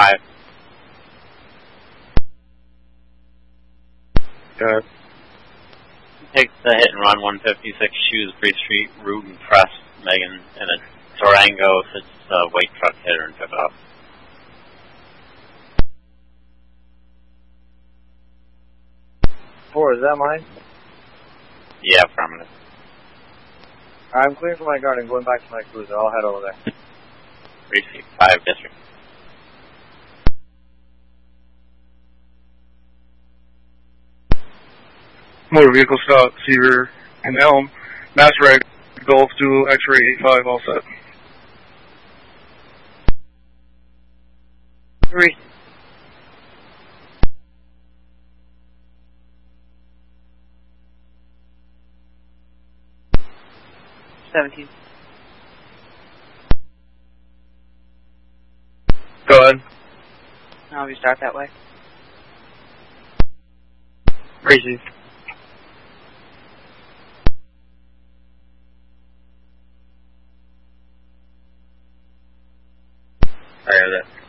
5. Good. Take the hit and run 156 Shrewsbury Street, route and press Megan in a Durango if it's a weight truck hitter and took off. Four, is that mine? Yeah, affirmative. I'm clearing for my guard and going back to my cruiser. I'll head over there. Receive 5 district. Motor vehicle scout, Cedar, and Elm. Master Rag, Golf, Dual, X-Ray 85, all set. 3. $17. Go ahead. I'll restart that way. Receive. I hear that.